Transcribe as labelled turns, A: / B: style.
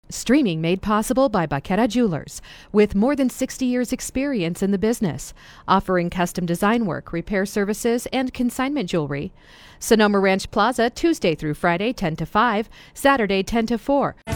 A: Streaming made possible by Baqueta Jewelers, with more than 60 years' experience in the business, offering custom design work, repair services, and consignment jewelry. Sonoma Ranch Plaza, Tuesday through Friday, 10 to 5, Saturday, 10 to 4.